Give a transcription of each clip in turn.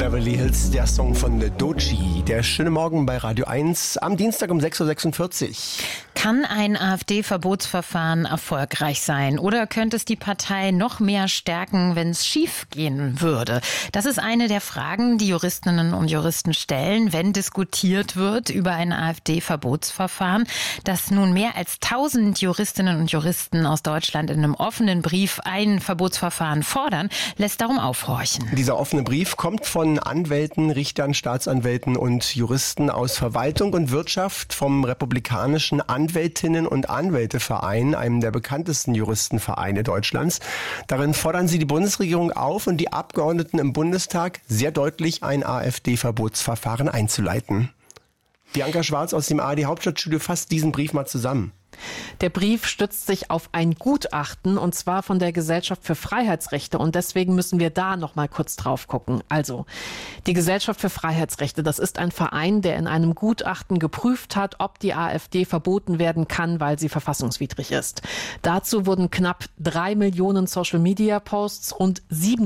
Beverly Hills, der Song von Doechii. Der schöne Morgen bei Radio 1 am Dienstag um 6.46 Uhr. Kann ein AfD-Verbotsverfahren erfolgreich sein oder könnte es die Partei noch mehr stärken, wenn es schief gehen würde? Das ist eine der Fragen, die Juristinnen und Juristen stellen, wenn diskutiert wird über ein AfD-Verbotsverfahren. Dass nun mehr als 1000 Juristinnen und Juristen aus Deutschland in einem offenen Brief ein Verbotsverfahren fordern, lässt darum aufhorchen. Dieser offene Brief kommt von Anwälten, Richtern, Staatsanwälten und Juristen aus Verwaltung und Wirtschaft vom republikanischen Anwältinnen- und Anwälteverein, einem der bekanntesten Juristenvereine Deutschlands. Darin fordern sie die Bundesregierung auf und die Abgeordneten im Bundestag sehr deutlich, ein AfD-Verbotsverfahren einzuleiten. Bianca Schwarz aus dem ARD Hauptstadtstudio fasst diesen Brief mal zusammen. Der Brief stützt sich auf ein Gutachten, und zwar von der Gesellschaft für Freiheitsrechte. Und deswegen müssen wir da noch mal kurz drauf gucken. Also, die Gesellschaft für Freiheitsrechte, das ist ein Verein, der in einem Gutachten geprüft hat, ob die AfD verboten werden kann, weil sie verfassungswidrig ist. Dazu wurden knapp 3 Millionen Social-Media-Posts, rund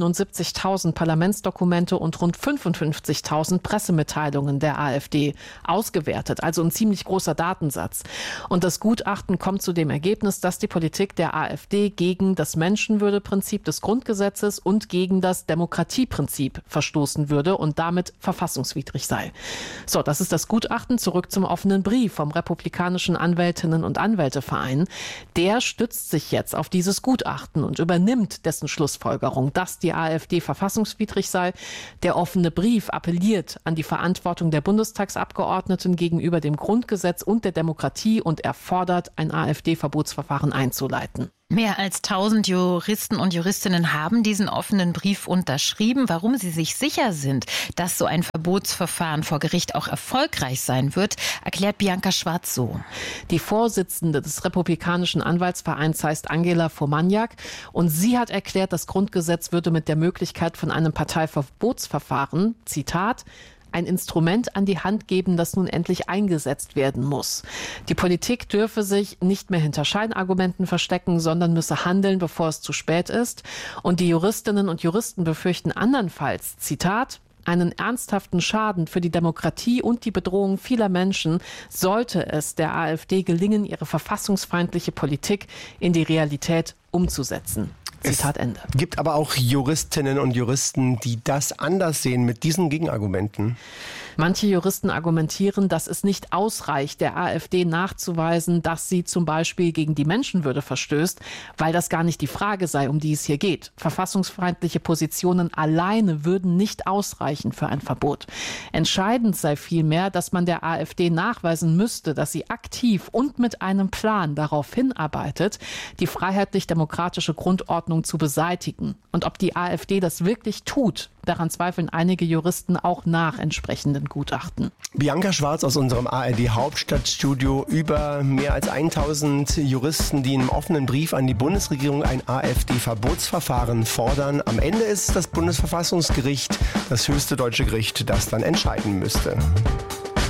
77.000 Parlamentsdokumente und rund 55.000 Pressemitteilungen der AfD ausgewertet. Also ein ziemlich großer Datensatz. Und das Gutachten kommt zu dem Ergebnis, dass die Politik der AfD gegen das Menschenwürdeprinzip des Grundgesetzes und gegen das Demokratieprinzip verstoßen würde und damit verfassungswidrig sei. So, das ist das Gutachten. Zurück zum offenen Brief vom Republikanischen Anwältinnen- und Anwälteverein. Der stützt sich jetzt auf dieses Gutachten und übernimmt dessen Schlussfolgerung, dass die AfD verfassungswidrig sei. Der offene Brief appelliert an die Verantwortung der Bundestagsabgeordneten gegenüber dem Grundgesetz und der Demokratie und fordert, ein AfD-Verbotsverfahren einzuleiten. Mehr als 1000 Juristen und Juristinnen haben diesen offenen Brief unterschrieben. Warum sie sich sicher sind, dass so ein Verbotsverfahren vor Gericht auch erfolgreich sein wird, erklärt Bianca Schwarz so. Die Vorsitzende des Republikanischen Anwaltsvereins heißt Angela Fomaniak und sie hat erklärt, das Grundgesetz würde mit der Möglichkeit von einem Parteiverbotsverfahren, Zitat, ein Instrument an die Hand geben, das nun endlich eingesetzt werden muss. Die Politik dürfe sich nicht mehr hinter Scheinargumenten verstecken, sondern müsse handeln, bevor es zu spät ist. Und die Juristinnen und Juristen befürchten andernfalls, Zitat, einen ernsthaften Schaden für die Demokratie und die Bedrohung vieler Menschen, sollte es der AfD gelingen, ihre verfassungsfeindliche Politik in die Realität umzusetzen. Zitat Ende. Es gibt aber auch Juristinnen und Juristen, die das anders sehen mit diesen Gegenargumenten. Manche Juristen argumentieren, dass es nicht ausreicht, der AfD nachzuweisen, dass sie zum Beispiel gegen die Menschenwürde verstößt, weil das gar nicht die Frage sei, um die es hier geht. Verfassungsfeindliche Positionen alleine würden nicht ausreichen für ein Verbot. Entscheidend sei vielmehr, dass man der AfD nachweisen müsste, dass sie aktiv und mit einem Plan darauf hinarbeitet, die freiheitlich-demokratische Grundordnung zu beseitigen. Und ob die AfD das wirklich tut, daran zweifeln einige Juristen auch nach entsprechenden Gutachten. Bianca Schwarz aus unserem ARD Hauptstadtstudio über mehr als 1000 Juristen, die in einem offenen Brief an die Bundesregierung ein AfD-Verbotsverfahren fordern. Am Ende ist das Bundesverfassungsgericht das höchste deutsche Gericht, das dann entscheiden müsste.